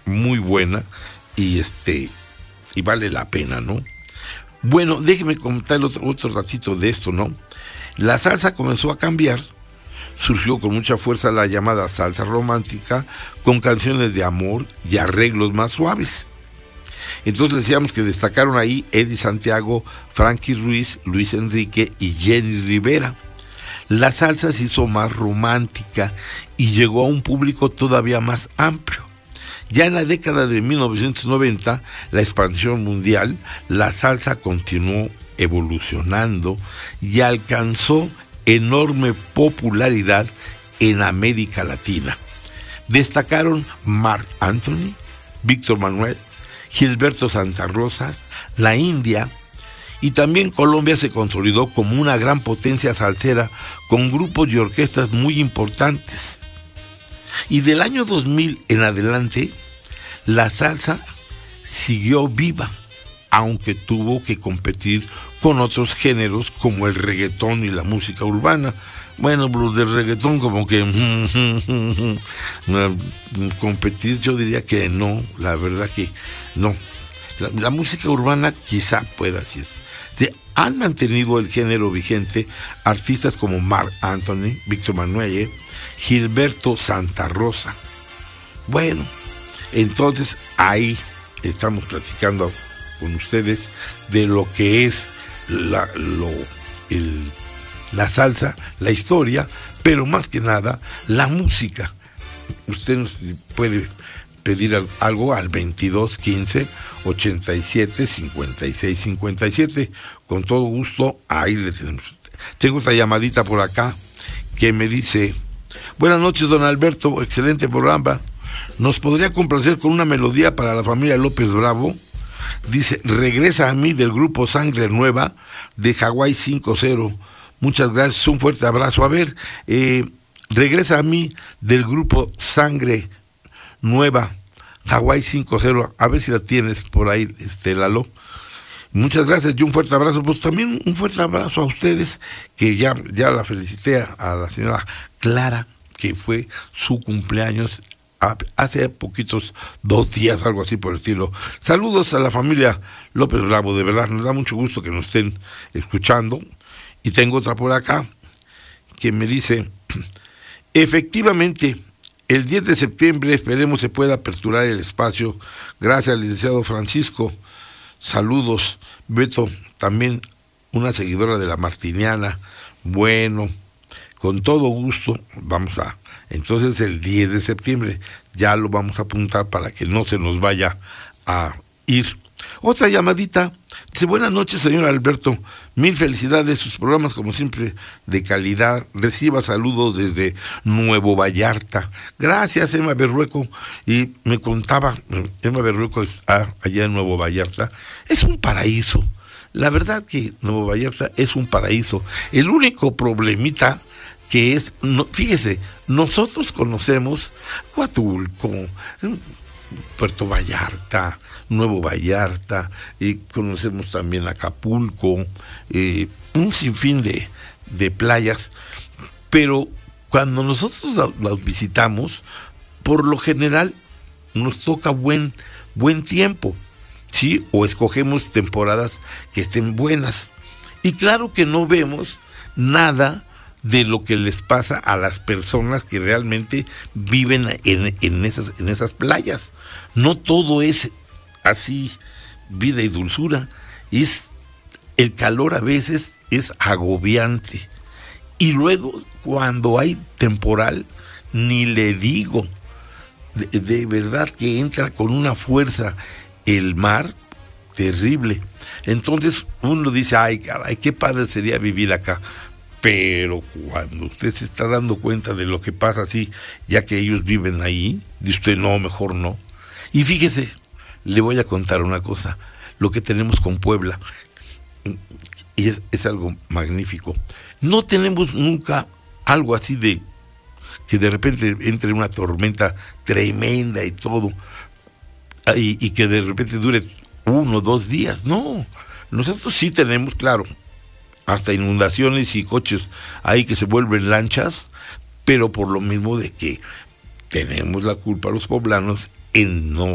muy buena y y vale la pena, ¿no? Bueno, déjeme comentar otro ratito de esto, ¿no? La salsa comenzó a cambiar, surgió con mucha fuerza la llamada salsa romántica, con canciones de amor y arreglos más suaves. Entonces decíamos que destacaron ahí Eddie Santiago, Frankie Ruiz, Luis Enrique y Jenny Rivera. La salsa se hizo más romántica y llegó a un público todavía más amplio. Ya en la década de 1990, la expansión mundial, la salsa continuó evolucionando y alcanzó enorme popularidad en América Latina. Destacaron Marc Anthony, Víctor Manuel, Gilberto Santa Rosa, la India, y también Colombia se consolidó como una gran potencia salsera con grupos y orquestas muy importantes. Y del año 2000 en adelante, la salsa siguió viva, aunque tuvo que competir con otros géneros como el reggaetón y la música urbana. Bueno, los del reggaetón como que competir, yo diría que no, la verdad que no. La música urbana quizá pueda así. Se han mantenido el género vigente artistas como Marc Anthony, Víctor Manuel, Gilberto Santa Rosa. Bueno, entonces ahí estamos platicando con ustedes de lo que es la salsa, la historia, pero más que nada la música. Usted nos puede pedir algo al 22 15 87 56 57. Con todo gusto, ahí le tenemos. Tengo otra llamadita por acá que me dice: buenas noches, don Alberto, excelente programa. ¿Nos podría complacer con una melodía para la familia López Bravo? Dice, regresa a mí, del grupo Sangre Nueva de Hawái 5-0. Muchas gracias, un fuerte abrazo. A ver, regresa a mí del grupo Sangre Nueva, Hawái 5-0. A ver si la tienes por ahí, Lalo. Muchas gracias y un fuerte abrazo. Pues también un fuerte abrazo a ustedes, que ya la felicité a la señora Clara, que fue su cumpleaños hace poquitos 2 días, algo así por el estilo. Saludos a la familia López Bravo, de verdad, nos da mucho gusto que nos estén escuchando. Y tengo otra por acá que me dice: efectivamente, el 10 de septiembre esperemos se pueda aperturar el espacio. Gracias al licenciado Francisco. Saludos, Beto, también una seguidora de la Martiniana. Bueno, con todo gusto vamos a... Entonces el 10 de septiembre ya lo vamos a apuntar para que no se nos vaya a ir. Otra llamadita. Dice, buenas noches, señor Alberto. Mil felicidades, sus programas como siempre de calidad. Reciba saludos desde Nuevo Vallarta. Gracias, Emma Berrueco. Y me contaba, Emma Berrueco está allá en Nuevo Vallarta. Es un paraíso. La verdad que Nuevo Vallarta es un paraíso. El único problemita que es, fíjese, nosotros conocemos Huatulco, Puerto Vallarta, Nuevo Vallarta, y conocemos también Acapulco, un sinfín de playas, pero cuando nosotros las visitamos, por lo general nos toca buen tiempo, ¿sí? O escogemos temporadas que estén buenas, y claro que no vemos nada de lo que les pasa a las personas que realmente viven en esas playas. No todo es así vida y dulzura. El calor a veces es agobiante. Y luego cuando hay temporal, ni le digo, de verdad que entra con una fuerza el mar terrible. Entonces uno dice, ay caray, qué padre sería vivir acá. Pero cuando usted se está dando cuenta de lo que pasa así, ya que ellos viven ahí, dice usted, no, mejor no. Y fíjese, le voy a contar una cosa, lo que tenemos con Puebla, y es algo magnífico. No tenemos nunca algo así de que de repente entre una tormenta tremenda y todo, y que de repente dure 1 o 2 días. No, nosotros sí tenemos, claro, hasta inundaciones y coches ahí que se vuelven lanchas, pero por lo mismo de que tenemos la culpa los poblanos en no